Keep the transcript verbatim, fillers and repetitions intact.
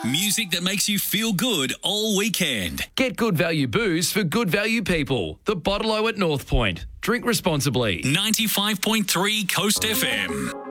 Music that makes you feel good all weekend. Get good value booze for good value people. The Bottle-O at North Point. Drink responsibly. ninety-five point three Coast F M.